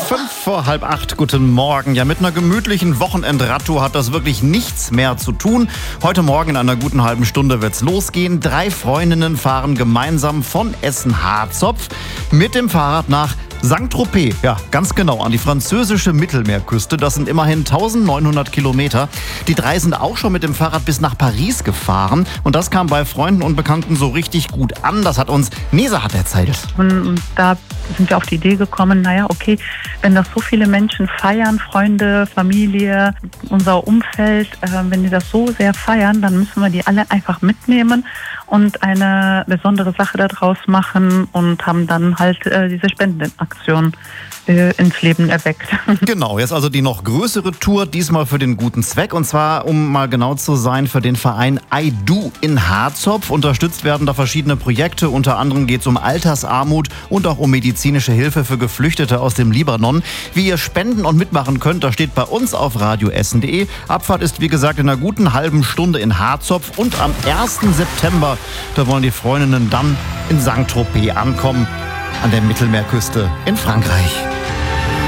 7:05. Guten Morgen. Ja, mit einer gemütlichen Wochenendradtour hat das wirklich nichts mehr zu tun. Heute Morgen in einer guten halben Stunde wird's losgehen. 3 Freundinnen fahren gemeinsam von Essen-Harzopf mit dem Fahrrad nach Saint-Tropez, ja, ganz genau, an die französische Mittelmeerküste. Das sind immerhin 1900 Kilometer. Die 3 sind auch schon mit dem Fahrrad bis nach Paris gefahren. Und das kam bei Freunden und Bekannten so richtig gut an. Das hat uns Nesahat erzählt. Und da sind wir auf die Idee gekommen, okay, wenn das so viele Menschen feiern, Freunde, Familie, unser Umfeld, wenn die das so sehr feiern, dann müssen wir die alle einfach mitnehmen und eine besondere Sache daraus machen und haben dann halt diese Spendenaktion ins Leben erweckt. Genau, jetzt also die noch größere Tour, diesmal für den guten Zweck. Und zwar, um mal genau zu sein, für den Verein I Do in Harzopf. Unterstützt werden da verschiedene Projekte. Unter anderem geht es um Altersarmut und auch um medizinische Hilfe für Geflüchtete aus dem Libanon. Wie ihr spenden und mitmachen könnt, das steht bei uns auf radioessen.de. Abfahrt ist, wie gesagt, in einer guten halben Stunde in Harzopf. Und am 1. September, da wollen die Freundinnen dann in Saint-Tropez ankommen, an der Mittelmeerküste in Frankreich.